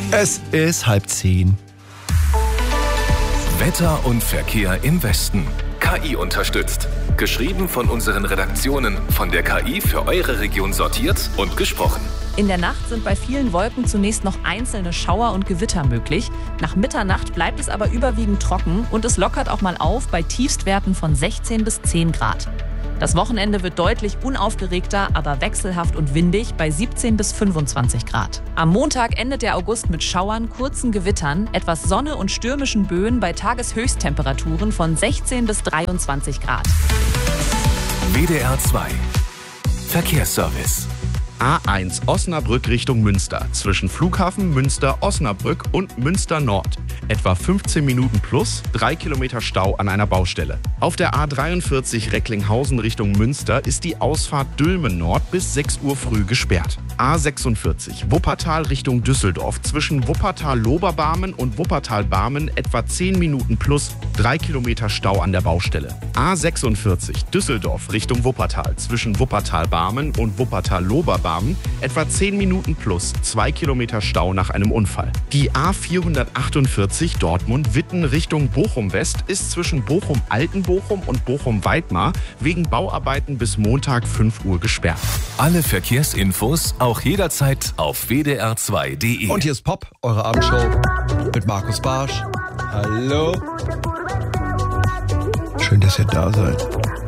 Es ist 9:30. Wetter und Verkehr im Westen. KI unterstützt. Geschrieben von unseren Redaktionen, von der KI für eure Region sortiert und gesprochen. In der Nacht sind bei vielen Wolken zunächst noch einzelne Schauer und Gewitter möglich. Nach Mitternacht bleibt es aber überwiegend trocken und es lockert auch mal auf bei Tiefstwerten von 16 bis 10 Grad. Das Wochenende wird deutlich unaufgeregter, aber wechselhaft und windig bei 17 bis 25 Grad. Am Montag endet der August mit Schauern, kurzen Gewittern, etwas Sonne und stürmischen Böen bei Tageshöchsttemperaturen von 16 bis 23 Grad. WDR 2 Verkehrsservice. A1 Osnabrück Richtung Münster. Zwischen Flughafen Münster-Osnabrück und Münster Nord. Etwa 15 Minuten plus 3 Kilometer Stau an einer Baustelle. Auf der A43 Recklinghausen Richtung Münster ist die Ausfahrt Dülmen Nord bis 6 Uhr früh gesperrt. A46 Wuppertal Richtung Düsseldorf. Zwischen Wuppertal-Loberbarmen und Wuppertal-Barmen etwa 10 Minuten plus 3 Kilometer Stau an der Baustelle. A46 Düsseldorf Richtung Wuppertal. Zwischen Wuppertal-Barmen und Wuppertal-Loberbarmen etwa 10 Minuten plus 2 Kilometer Stau nach einem Unfall. Die A448 Dortmund-Witten Richtung Bochum-West ist zwischen Bochum-Altenbochum und Bochum-Weidmar wegen Bauarbeiten bis Montag 5 Uhr gesperrt. Alle Verkehrsinfos auch jederzeit auf wdr2.de. Und hier ist Pop, eure Abendshow mit Markus Barsch. Hallo. Schön, dass ihr da seid.